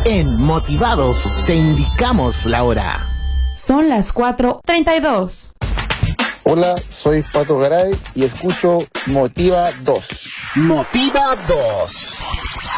En Motivados te indicamos la hora. Son las 4:32. Hola, soy Pato Garay y escucho Motiva 2. Motiva 2.